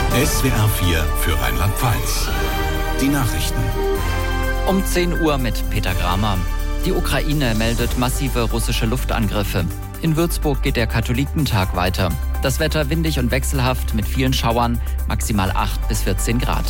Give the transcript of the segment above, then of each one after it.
SWR 4 für Rheinland-Pfalz. Die Nachrichten. Um 10 Uhr mit Peter Gramer. Die Ukraine meldet massive russische Luftangriffe. In Würzburg geht der Katholikentag weiter. Das Wetter windig und wechselhaft mit vielen Schauern, maximal 8 bis 14 Grad.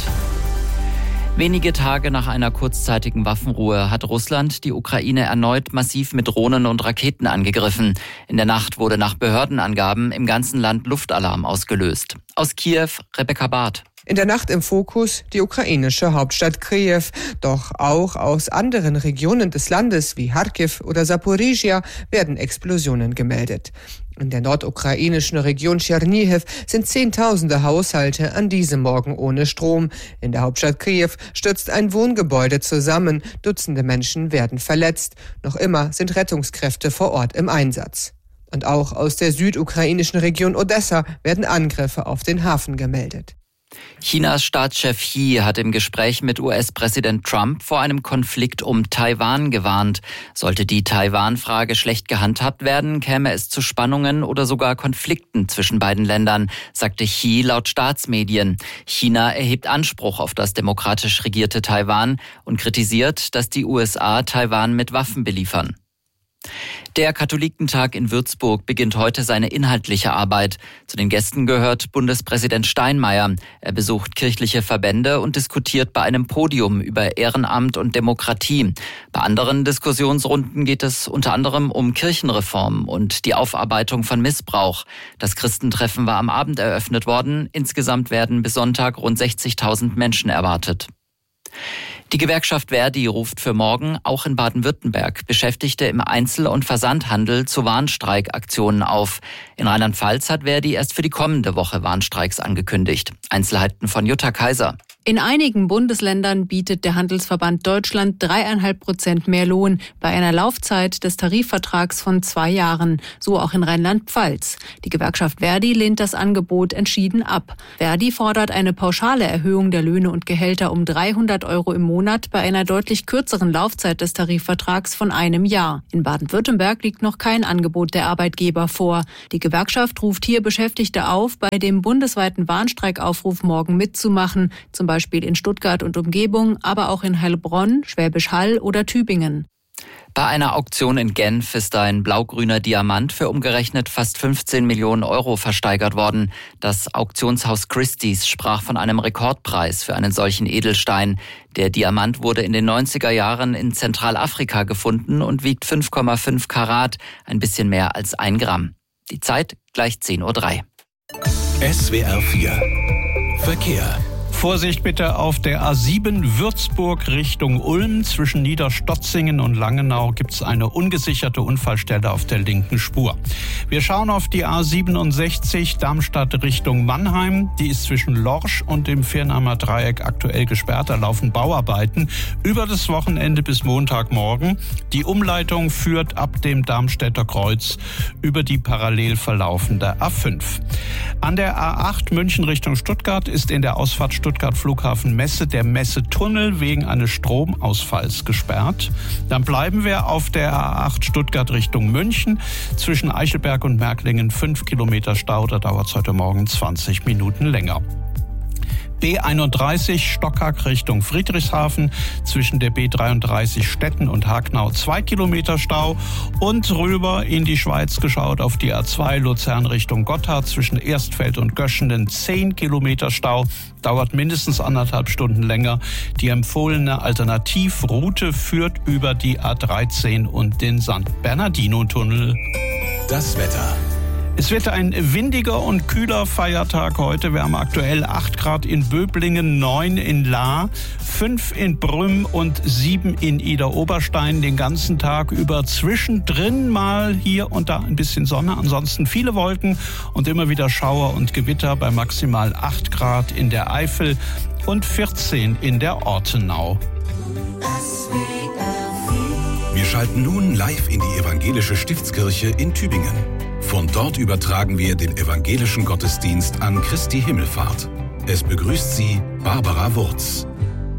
Wenige Tage nach einer kurzzeitigen Waffenruhe hat Russland die Ukraine erneut massiv mit Drohnen und Raketen angegriffen. In der Nacht wurde nach Behördenangaben im ganzen Land Luftalarm ausgelöst. Aus Kiew, Rebecca Barth. In der Nacht im Fokus die ukrainische Hauptstadt Kyiw. Doch auch aus anderen Regionen des Landes wie Charkiw oder Saporizhia werden Explosionen gemeldet. In der nordukrainischen Region Tschernihiw sind Zehntausende Haushalte an diesem Morgen ohne Strom. In der Hauptstadt Kyiw stürzt ein Wohngebäude zusammen. Dutzende Menschen werden verletzt. Noch immer sind Rettungskräfte vor Ort im Einsatz. Und auch aus der südukrainischen Region Odessa werden Angriffe auf den Hafen gemeldet. Chinas Staatschef Xi hat im Gespräch mit US-Präsident Trump vor einem Konflikt um Taiwan gewarnt. Sollte die Taiwan-Frage schlecht gehandhabt werden, käme es zu Spannungen oder sogar Konflikten zwischen beiden Ländern, sagte Xi laut Staatsmedien. China erhebt Anspruch auf das demokratisch regierte Taiwan und kritisiert, dass die USA Taiwan mit Waffen beliefern. Der Katholikentag in Würzburg beginnt heute seine inhaltliche Arbeit. Zu den Gästen gehört Bundespräsident Steinmeier. Er besucht kirchliche Verbände und diskutiert bei einem Podium über Ehrenamt und Demokratie. Bei anderen Diskussionsrunden geht es unter anderem um Kirchenreform und die Aufarbeitung von Missbrauch. Das Christentreffen war am Abend eröffnet worden. Insgesamt werden bis Sonntag rund 60.000 Menschen erwartet. Die Gewerkschaft Verdi ruft für morgen auch in Baden-Württemberg Beschäftigte im Einzel- und Versandhandel zu Warnstreikaktionen auf. In Rheinland-Pfalz hat Verdi erst für die kommende Woche Warnstreiks angekündigt. Einzelheiten von Jutta Kaiser. In einigen Bundesländern bietet der Handelsverband Deutschland 3,5% mehr Lohn bei einer Laufzeit des Tarifvertrags von 2 Jahren. So auch in Rheinland-Pfalz. Die Gewerkschaft Verdi lehnt das Angebot entschieden ab. Verdi fordert eine pauschale Erhöhung der Löhne und Gehälter um 300 € im Monat bei einer deutlich kürzeren Laufzeit des Tarifvertrags von 1 Jahr. In Baden-Württemberg liegt noch kein Angebot der Arbeitgeber vor. Die Gewerkschaft ruft hier Beschäftigte auf, bei dem bundesweiten Warnstreikaufruf morgen mitzumachen, zum Beispiel in Stuttgart und Umgebung, aber auch in Heilbronn, Schwäbisch Hall oder Tübingen. Bei einer Auktion in Genf ist ein blau-grüner Diamant für umgerechnet fast 15 Millionen € versteigert worden. Das Auktionshaus Christie's sprach von einem Rekordpreis für einen solchen Edelstein. Der Diamant wurde in den 90er Jahren in Zentralafrika gefunden und wiegt 5,5 Karat, ein bisschen mehr als 1 Gramm. Die Zeit gleich 10:03 Uhr. SWR 4 Verkehr. Vorsicht bitte auf der A7 Würzburg Richtung Ulm. Zwischen Niederstotzingen und Langenau gibt es eine ungesicherte Unfallstelle auf der linken Spur. Wir schauen auf die A67 Darmstadt Richtung Mannheim. Die ist zwischen Lorsch und dem Firnheimer Dreieck aktuell gesperrt. Da laufen Bauarbeiten über das Wochenende bis Montagmorgen. Die Umleitung führt ab dem Darmstädter Kreuz über die parallel verlaufende A5. An der A8 München Richtung Stuttgart ist in der Ausfahrt Stuttgart Flughafen Messe der Messetunnel wegen eines Stromausfalls gesperrt. Dann bleiben wir auf der A8 Stuttgart Richtung München. Zwischen Eichelberg und Märklingen 5 Kilometer Stau. Da dauert es heute Morgen 20 Minuten länger. B31 Stockhack Richtung Friedrichshafen, zwischen der B33 Stetten und Hagnau 2 Kilometer Stau und rüber in die Schweiz geschaut auf die A2 Luzern Richtung Gotthard, zwischen Erstfeld und Göschenen 10 Kilometer Stau, dauert mindestens 1,5 Stunden länger. Die empfohlene Alternativroute führt über die A13 und den St. Bernardino-Tunnel. Das Wetter. Es wird ein windiger und kühler Feiertag heute. Wir haben aktuell 8 Grad in Böblingen, 9 in Lahr, 5 in Brünn und 7 in Idar-Oberstein. Den ganzen Tag über zwischendrin mal hier und da ein bisschen Sonne. Ansonsten viele Wolken und immer wieder Schauer und Gewitter bei maximal 8 Grad in der Eifel und 14 in der Ortenau. Wir schalten nun live in die evangelische Stiftskirche in Tübingen. Von dort übertragen wir den evangelischen Gottesdienst an Christi Himmelfahrt. Es begrüßt Sie Barbara Wurz.